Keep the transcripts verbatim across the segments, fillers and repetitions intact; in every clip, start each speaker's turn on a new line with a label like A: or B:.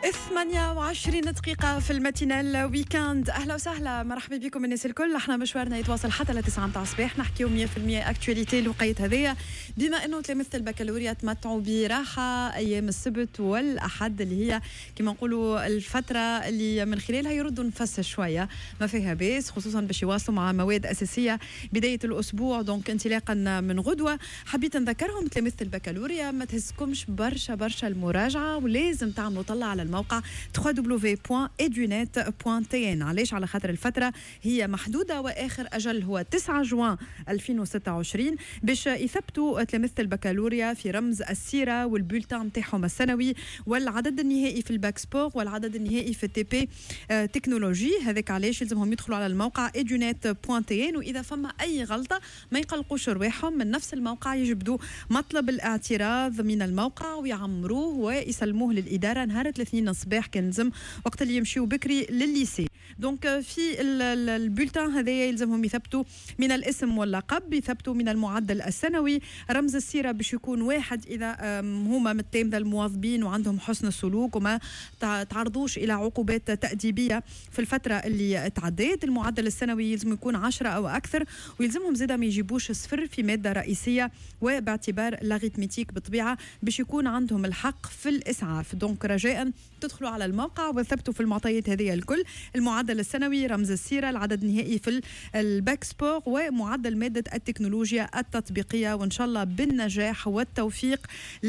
A: ثمانية وعشرين دقيقة في الماتينال ويكاند. أهلا وسهلا، مرحبا بكم الناس الكل. احنا مشوارنا يتواصل حتى ل تسعة متاع الصباح، نحكيو مية بالمية اكتواليتي الوقيت هذايا، بما انه تلامذة البكالوريا تمتعوا براحة ايام السبت والاحد اللي هي كما نقولوا الفترة اللي من خلالها يردوا نفس شوية، ما فيها باس، خصوصا باش يواصلوا مع مواد أساسية بداية الأسبوع. دونك انطلاقا من غدوة حبيت نذكرهم تلامذة البكالوريا ما تهزكمش برشا برشا المراجعة، ولازم تعملوا طلع على الموقع دبليو دبليو دبليو دوت edunet دوت تي ان. علاش؟ على خاطر الفترة هي محدودة وآخر أجل هو تسعة جوان ألفين وستة وعشرين باش يثبتوا تلامذة البكالوريا في رمز السيرة والبولتان متاعهم السنوي والعدد النهائي في الباك سبور والعدد النهائي في التي بي آه تكنولوجي. هذاك علاش يلزمهم يدخلوا على الموقع edunet دوت تي ان، وإذا فما أي غلطة ما يقلقوش رواحهم، من نفس الموقع يجبدوا مطلب الاعتراض من الموقع ويعمروه ويسلموه للإدارة نهار الاثنين الصباح كان لازم وقت اللي يمشيوا بكري للليسي. دونك في البولتان هذايا يلزمهم يثبتوا من الاسم واللقب، يثبتوا من المعدل السنوي، رمز السيرة باش يكون واحد إذا هما من التلامذة المواظبين وعندهم حسن السلوك وما تعرضوش إلى عقوبات تأديبية في الفترة اللي تعديت. المعدل السنوي يلزم يكون عشرة أو أكثر، ويلزمهم زيدا ما يجيبوش صفر في مادة رئيسية، وباعتبار لاغيتميتيك بالطبيعة باش يكون عندهم الحق في الإسعاف. دونك رجاء تدخلوا على الموقع وثبتوا في المعطيات هذه الكل، المعدل السنوي، رمز السيرة، العدد النهائي في الباك سبور، ومعدل مادة التكنولوجيا التطبيقية. وإن شاء الله بالنجاح والتوفيق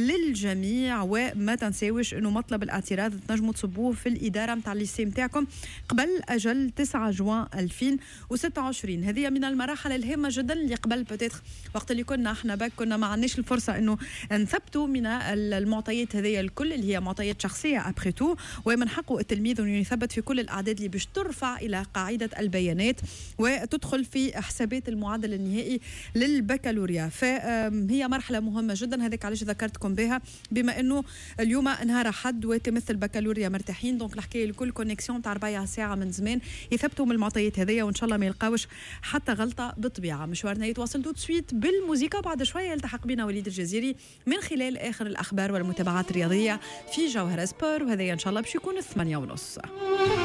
A: للجميع. وما تنساوش إنه مطلب الاعتراض تنجموا تصبوه في الإدارة متاع الليسي متاعكم قبل أجل تسعة جوان ألفين وستة وعشرين. هذه من المراحل الهامة جدا اللي قبل بتاتخ وقت اللي كنا احنا باك كنا ما عندناش الفرصة إنه نثبتوا من المعطيات هذه الكل اللي هي معطيات شخصية أبريتو، ومن حقه التلميذ أنه يثبت في كل الأعداد اللي باش ترفع إلى قاعدة البيانات وتدخل في حسابات المعدل النهائي للبكالوريا. فهي مرحلة مهمة جدا، هذاك علاش ذكرتكم بها، بما أنه اليوم نهار أحد وتلامذة البكالوريا مرتاحين. دونك الحكاية الكل كونيكسيون تاع ربع ساعة من زمان، يثبتوا من المعطيات هذيا وإن شاء الله ما يلقاوش حتى غلطة بالطبيعة. مشوارنا يتواصل دوت سويت بالموسيقى، بعد شوية يلتحق بنا وليد الجزيري من خلال آخر الأخبار والمتابعات الرياضية في جوهرة سبور، وهذا إن شاء الله باش يكون الثمانية ونص.